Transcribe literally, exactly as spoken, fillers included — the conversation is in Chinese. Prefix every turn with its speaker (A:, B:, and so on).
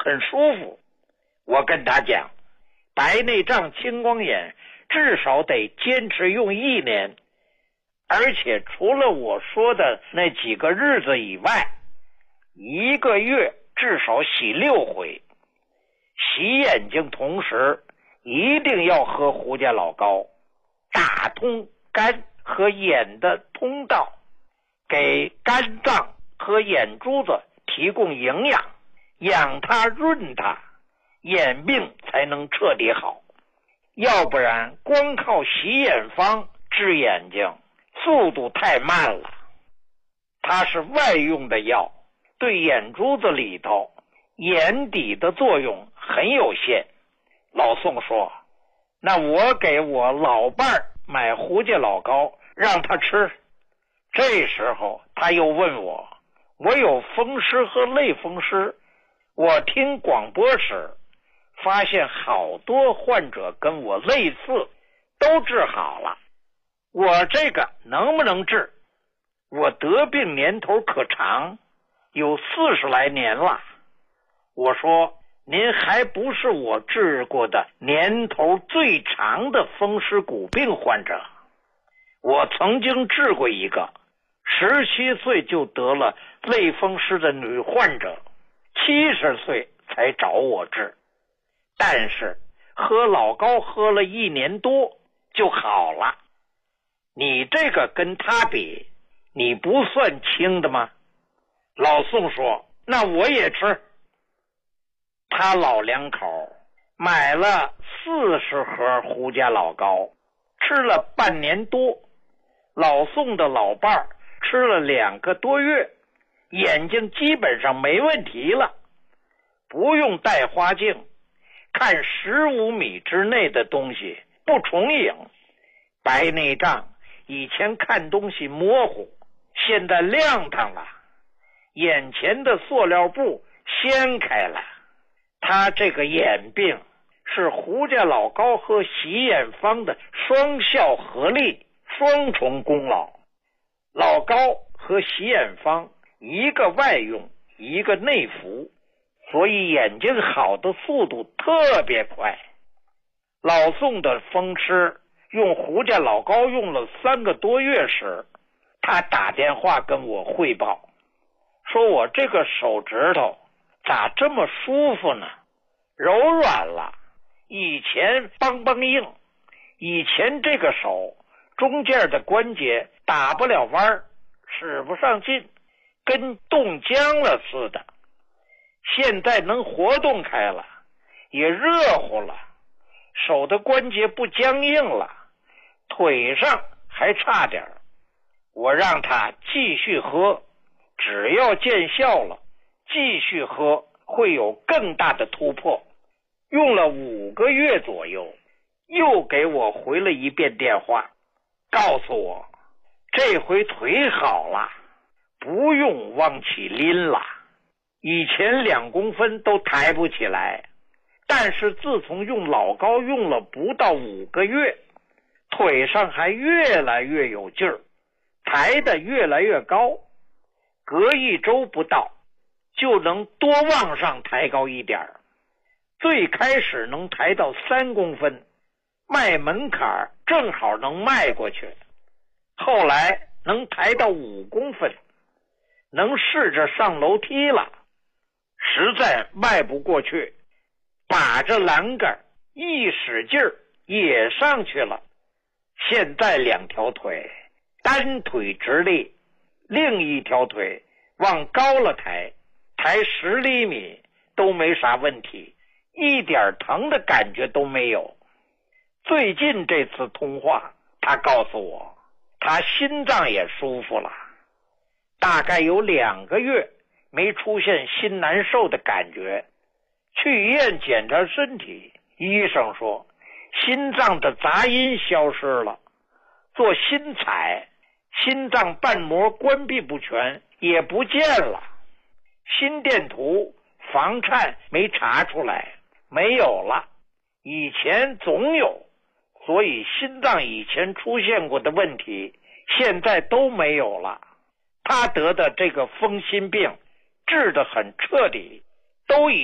A: 很舒服。我跟他讲，白内障、青光眼至少得坚持用一年，而且除了我说的那几个日子以外，一个月至少洗六回。洗眼睛同时一定要喝胡家老膏，打通肝和眼的通道，给肝脏和眼珠子提供营养，养它润它，眼病才能彻底好。要不然光靠洗眼方治眼睛速度太慢了。它是外用的药，对眼珠子里头眼底的作用很有限。老宋说，那我给我老伴儿买胡家老膏让他吃。这时候他又问我，我有风湿和类风湿，我听广播时发现好多患者跟我类似，都治好了，我这个能不能治？我得病年头可长，有四十来年了。我说，您还不是我治过的年头最长的风湿骨病患者。我曾经治过一个十七岁就得了类风湿的女患者，七十岁才找我治，但是喝老膏喝了一年多就好了。你这个跟他比，你不算轻的吗？老宋说，那我也吃。他老两口买了四十盒胡家老膏，吃了半年多。老宋的老伴儿吃了两个多月，眼睛基本上没问题了，不用戴花镜，看十五米之内的东西不重影。白内障以前看东西模糊，现在亮堂了，眼前的塑料布掀开了。他这个眼病是胡家老膏和洗眼方的双效合力，双重功劳。老膏和洗眼方一个外用，一个内服，所以眼睛好的速度特别快。老宋的风湿用胡家老膏用了三个多月时，他打电话跟我汇报，说我这个手指头咋这么舒服呢？柔软了，以前梆梆硬，以前这个手中间的关节打不了弯，使不上劲，跟冻僵了似的。现在能活动开了，也热乎了，手的关节不僵硬了，腿上还差点。我让他继续喝，只要见效了，继续喝会有更大的突破。用了五个月左右，又给我回了一遍电话，告诉我这回腿好了，不用往起拎了。以前两公分都抬不起来，但是自从用老膏用了不到五个月，腿上还越来越有劲儿，抬得越来越高，隔一周不到就能多往上抬高一点。最开始能抬到三公分，迈门槛正好能迈过去，后来能抬到五公分，能试着上楼梯了，实在迈不过去，把着栏杆一使劲儿也上去了。现在两条腿单腿直立，另一条腿往高了抬，抬十厘米都没啥问题，一点疼的感觉都没有。最近这次通话，他告诉我他心脏也舒服了，大概有两个月没出现心难受的感觉。去医院检查身体，医生说心脏的杂音消失了，做心采，心脏瓣膜关闭不全也不见了，心电图房颤没查出来，没有了，以前总有，所以心脏以前出现过的问题现在都没有了。他得的这个风心病治得很彻底，都已